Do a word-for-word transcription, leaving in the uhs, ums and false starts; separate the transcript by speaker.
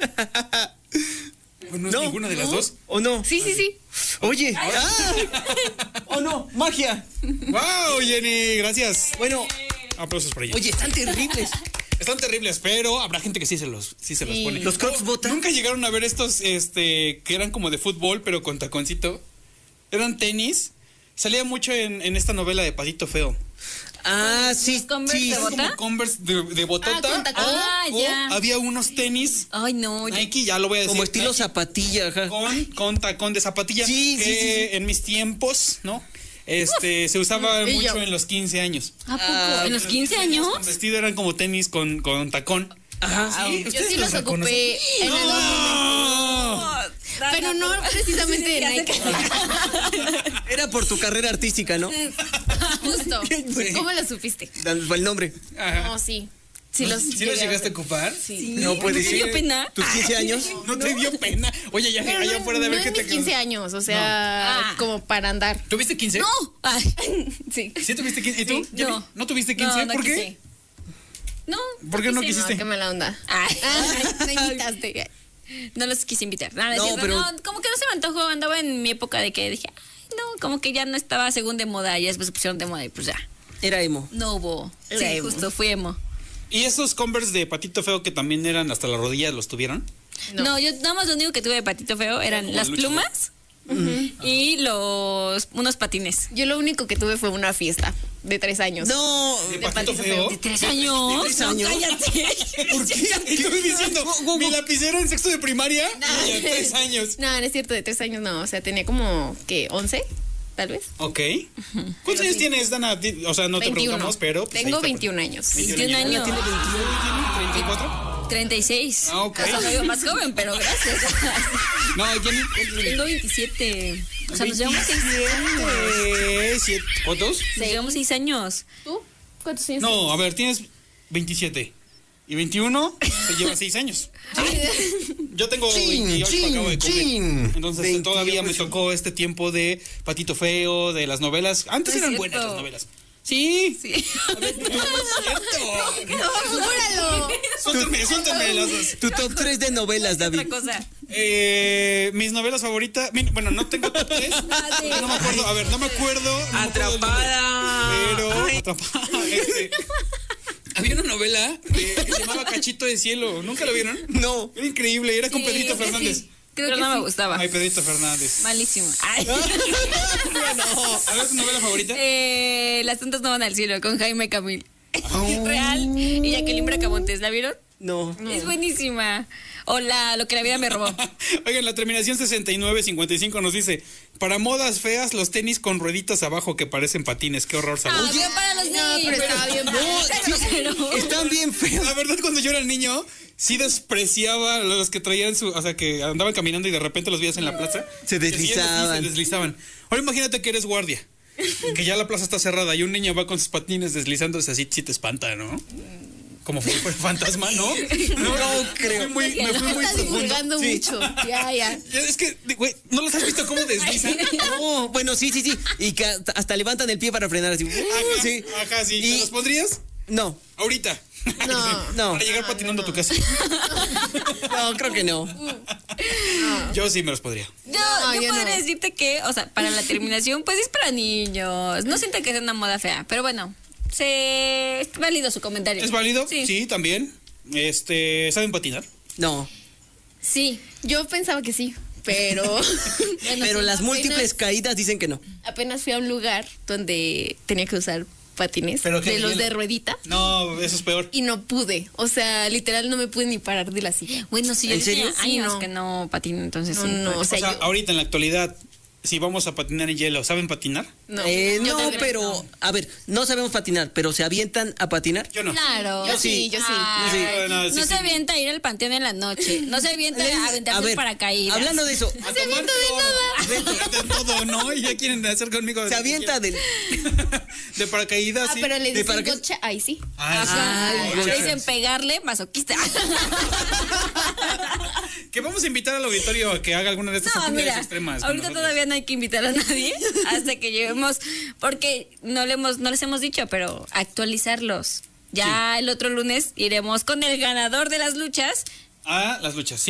Speaker 1: Pues no es
Speaker 2: No,
Speaker 1: ninguna de las
Speaker 2: ¿no?
Speaker 1: dos.
Speaker 2: ¿O no?
Speaker 3: Sí, sí, sí.
Speaker 2: Oye. Ah. ¿O no? Magia.
Speaker 1: ¡Wow, Jenny! Gracias.
Speaker 2: Bueno,
Speaker 1: Aplausos para ella.
Speaker 2: oye, están terribles.
Speaker 1: Están terribles, pero habrá gente que sí se los, sí se los
Speaker 3: Sí.
Speaker 1: pone.
Speaker 2: ¿Los Crocs botan?
Speaker 1: ¿Nunca llegaron a ver estos, este, que eran como de fútbol, pero con taconcito? Eran tenis. Salía mucho en, en esta novela de Patito Feo.
Speaker 2: Ah, sí,
Speaker 3: Converse
Speaker 2: sí.
Speaker 3: de
Speaker 1: Eran
Speaker 3: bota?
Speaker 1: como Converse de, de botota.
Speaker 3: Ah, con tacón.
Speaker 1: o-
Speaker 3: Ah,
Speaker 1: o
Speaker 3: ya.
Speaker 1: había unos tenis
Speaker 3: Ay, no. yo-
Speaker 1: Nike, ya lo voy a decir.
Speaker 2: Como estilo
Speaker 1: Nike,
Speaker 2: zapatilla, ajá.
Speaker 1: Con, con tacón de zapatilla.
Speaker 2: Sí,
Speaker 1: que
Speaker 2: sí, sí, sí.
Speaker 1: en mis tiempos, ¿no? Este, se usaba
Speaker 3: Y
Speaker 1: mucho
Speaker 3: yo.
Speaker 1: en los quince años.
Speaker 3: ¿A poco?
Speaker 2: Ah,
Speaker 3: ¿En los quince años?
Speaker 1: Con vestido eran como tenis con, con tacón.
Speaker 2: Ajá.
Speaker 1: Sí,
Speaker 3: Yo
Speaker 1: ¿ustedes
Speaker 3: sí los
Speaker 1: reconocen?
Speaker 3: ocupé en el
Speaker 1: ¡No!
Speaker 3: Pero no precisamente de Nike.
Speaker 2: Era por tu carrera artística, ¿no?
Speaker 3: Justo.
Speaker 2: Sí.
Speaker 3: ¿Cómo lo supiste?
Speaker 2: Dan- El nombre.
Speaker 1: Ajá.
Speaker 3: No, sí. Sí los,
Speaker 1: ¿Sí los llegaste a ocupar?
Speaker 3: Sí.
Speaker 2: No puede
Speaker 3: ¿No te dio
Speaker 2: ser.
Speaker 3: pena?
Speaker 2: ¿Tus quince años?
Speaker 1: ¿No te dio pena? Oye, ya,
Speaker 3: Pero
Speaker 1: allá
Speaker 3: no,
Speaker 1: afuera de ver
Speaker 3: no
Speaker 1: qué
Speaker 3: en
Speaker 1: te
Speaker 3: mis quince años, o sea,
Speaker 4: Ah.
Speaker 3: como para andar.
Speaker 1: ¿Tuviste quince?
Speaker 3: ¡No! Ay, sí.
Speaker 1: ¿Sí tuviste quince? ¿Y tú?
Speaker 3: Sí,
Speaker 1: Jenny?
Speaker 3: no.
Speaker 1: ¿No tuviste quince?
Speaker 3: No, no
Speaker 1: ¿Por qué?
Speaker 3: quise. No.
Speaker 1: ¿Por qué no
Speaker 3: quise.
Speaker 1: quisiste?
Speaker 3: No, qué mala onda.
Speaker 4: Ay.
Speaker 3: Ay, me invitaste.
Speaker 4: No los quise invitar. Nada,
Speaker 2: No,
Speaker 4: no,
Speaker 2: pero-
Speaker 4: no, como que no se me antojó. Andaba en mi época de que dije, ay, no, como que ya no estaba según de moda. Y después se pusieron de moda y pues ya.
Speaker 2: Era emo.
Speaker 4: No hubo.
Speaker 2: Era
Speaker 4: Sí,
Speaker 2: emo.
Speaker 4: justo, fui emo.
Speaker 1: ¿Y esos Converse de Patito Feo que también eran hasta la rodilla, los tuvieron?
Speaker 3: No.
Speaker 4: No. yo nada más lo único que tuve de patito feo eran
Speaker 1: como
Speaker 4: las
Speaker 1: el luchador.
Speaker 4: plumas y los unos patines.
Speaker 3: Yo lo único que tuve fue una fiesta de tres años.
Speaker 2: No.
Speaker 1: ¿De Patito Feo?
Speaker 4: ¿De tres años?
Speaker 2: tres
Speaker 4: No,
Speaker 2: años?
Speaker 4: cállate.
Speaker 1: ¿Por qué? Estoy diciendo, mi lapicero en sexto de primaria, y a tres años.
Speaker 3: No, no es cierto, de tres años no. O sea, tenía como, ¿qué? ¿once? Tal vez.
Speaker 1: Ok. ¿Cuántos años tienes, Dana? Di- O sea, no te
Speaker 3: veintiuno.
Speaker 1: preguntamos, pero... pues, ahí
Speaker 3: Tengo
Speaker 1: está.
Speaker 3: veintiún años.
Speaker 4: veintiún años.
Speaker 1: ¿Tiene veintiuno? ¿treinta y cuatro?
Speaker 4: treinta y seis.
Speaker 1: Ah, ok.
Speaker 4: O sea, me veo más joven, pero gracias.
Speaker 1: No, Jenny.
Speaker 4: Tengo veintisiete. O sea, nos llevamos seis
Speaker 1: veintisiete, siete, ¿cuántos?
Speaker 4: Nos llevamos seis años.
Speaker 3: ¿Tú? ¿Cuántos años?
Speaker 1: No, a ver, tienes veintisiete. Y veintiuno se lleva seis años. Yo tengo
Speaker 2: Chin,
Speaker 1: veintiocho,
Speaker 2: chin,
Speaker 1: acabo de cumplir.
Speaker 2: chin.
Speaker 1: Entonces
Speaker 2: veintiocho.
Speaker 1: todavía me tocó este tiempo de Patito Feo, de las novelas. Antes
Speaker 4: No es
Speaker 1: eran
Speaker 4: cierto.
Speaker 1: buenas las novelas. Sí.
Speaker 4: Sí.
Speaker 1: A ver, no, no es cierto.
Speaker 3: ¡Júralo!
Speaker 1: Suéltame, suéltame las dos.
Speaker 2: Tu top tres de novelas, David.
Speaker 4: Otra cosa.
Speaker 1: Eh, mis novelas favoritas. mi- Bueno, no tengo top tres.
Speaker 4: sí.
Speaker 1: No me acuerdo. A ver, no me acuerdo. no me acuerdo del nombre.
Speaker 2: Atrapada.
Speaker 1: Pero.
Speaker 2: Ay.
Speaker 1: Atrapada. Este, había una novela de- que se llamaba Cachito de Cielo. ¿Nunca lo vieron?
Speaker 2: No.
Speaker 1: Era increíble. Era con
Speaker 4: Sí,
Speaker 1: Pedrito
Speaker 4: es que
Speaker 1: Fernández.
Speaker 4: sí. Creo que no me gustaba.
Speaker 1: Ay, Pedrito Fernández.
Speaker 4: Malísimo. Ay.
Speaker 1: A ver, tu novela favorita.
Speaker 4: Eh, Las tontas no van al cielo con Jaime Camil. Real. Y Jacqueline Bracamontes, ¿la vieron?
Speaker 2: No.
Speaker 4: Es buenísima. O la, lo que la vida me robó.
Speaker 1: Oigan, la terminación sesenta y nueve cincuenta y cinco nos dice: para modas feas, los tenis con rueditas abajo que parecen patines. Qué horror, salud.
Speaker 4: Ah, bien para los
Speaker 3: No,
Speaker 4: niños.
Speaker 3: pero estaba bien.
Speaker 2: No,
Speaker 4: Pero,
Speaker 2: sí,
Speaker 4: pero-
Speaker 2: están bien feos.
Speaker 1: La verdad, cuando yo era niño, sí despreciaba a los que traían su. O sea, que andaban caminando y de repente los veías en la plaza.
Speaker 2: Se
Speaker 1: Que sí,
Speaker 2: deslizaban.
Speaker 1: Se deslizaban. Ahora imagínate que eres guardia. Que ya la plaza está cerrada y un niño va con sus patines deslizándose así, sí te espanta, ¿no? Como fue fue fantasma, ¿no? No, no creo. Me fui muy, me fui muy
Speaker 3: Estás
Speaker 1: profundo.
Speaker 3: divulgando
Speaker 2: Sí.
Speaker 3: mucho. Ya, ya.
Speaker 1: Es que, güey, ¿no los has visto cómo deslizan?
Speaker 2: No, bueno, sí, sí, sí. Y que hasta- hasta levantan el pie para frenar así. Uh,
Speaker 1: Ajá,
Speaker 2: sí.
Speaker 1: ajá, sí.
Speaker 2: Y-
Speaker 1: ¿Te los pondrías?
Speaker 2: No,
Speaker 1: Ahorita.
Speaker 3: No.
Speaker 2: no.
Speaker 1: Para llegar patinando a tu casa.
Speaker 2: No, creo que no.
Speaker 1: Yo sí me los podría.
Speaker 4: Yo,
Speaker 3: No,
Speaker 4: yo
Speaker 3: yo
Speaker 4: podría
Speaker 3: no.
Speaker 4: decirte que, o sea, para la terminación, pues es para niños. No siento que sea una moda fea, pero bueno, se es válido su comentario.
Speaker 1: ¿Es válido?
Speaker 4: Sí.
Speaker 1: Sí, también. Este, ¿saben patinar?
Speaker 2: No.
Speaker 4: Sí.
Speaker 3: Yo pensaba que sí, pero
Speaker 4: Bueno,
Speaker 2: Pero
Speaker 4: sí.
Speaker 2: las
Speaker 3: apenas-
Speaker 2: múltiples caídas dicen que no.
Speaker 3: apenas fui a un lugar donde tenía que usar patines
Speaker 1: ¿Pero qué,
Speaker 3: de los
Speaker 1: hielo?
Speaker 3: de ruedita
Speaker 1: No, eso es peor.
Speaker 3: y no pude. O sea, literal no me pude ni parar de la silla.
Speaker 4: Bueno, sí, yo
Speaker 2: ¿En serio?
Speaker 4: tenía
Speaker 3: Sí,
Speaker 4: años
Speaker 3: no.
Speaker 4: que no patino, entonces
Speaker 3: No,
Speaker 4: sí.
Speaker 3: no,
Speaker 4: pues.
Speaker 3: o sea,
Speaker 1: O sea,
Speaker 3: yo-
Speaker 1: ahorita en la actualidad, si vamos a patinar en hielo, ¿saben patinar?
Speaker 3: No,
Speaker 2: Eh,
Speaker 3: yo
Speaker 2: no,
Speaker 3: creo que
Speaker 2: pero,
Speaker 3: no.
Speaker 2: a ver, no sabemos patinar, pero ¿se avientan a patinar?
Speaker 1: Yo no.
Speaker 4: Claro.
Speaker 3: Yo sí, yo sí.
Speaker 4: Ay,
Speaker 1: Sí, bueno, sí,
Speaker 4: no
Speaker 1: sí.
Speaker 4: se avienta a ir al panteón en la noche. No se avienta a aventarse en paracaídas.
Speaker 2: hablando de eso,
Speaker 1: A tomar de de todo, ¿no? Y ya quieren hacer conmigo.
Speaker 2: se avienta del...
Speaker 1: De paracaídas,
Speaker 3: Ah,
Speaker 1: sí.
Speaker 3: pero le
Speaker 2: ¿De
Speaker 3: dicen
Speaker 2: para qué?
Speaker 3: gocha. Ay, sí.
Speaker 1: Ah, sí.
Speaker 4: Ajá.
Speaker 2: Ay,
Speaker 4: Le dicen pegarle, masoquista.
Speaker 1: Que vamos a invitar al auditorio a que haga alguna de estas
Speaker 4: No,
Speaker 1: actividades
Speaker 4: mira,
Speaker 1: extremas. con
Speaker 4: ahorita
Speaker 1: nosotros.
Speaker 4: todavía no hay que invitar a nadie hasta que lleguemos, porque no le hemos, no les hemos dicho, pero actualizarlos. Ya el otro lunes iremos con el ganador de las luchas.
Speaker 1: Ah, las luchas, sí.